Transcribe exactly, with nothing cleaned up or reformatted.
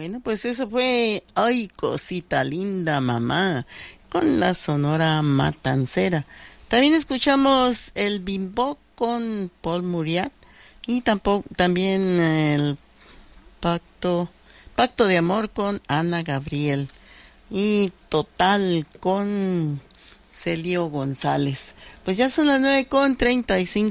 Bueno, pues eso fue Ay, cosita linda, mamá, con la Sonora Matancera. También escuchamos el Bimbo con Paul Muriat y tampoco, también el Pacto, Pacto de Amor con Ana Gabriel y Total con Celio González. Pues ya son las nueve con treinta y cinco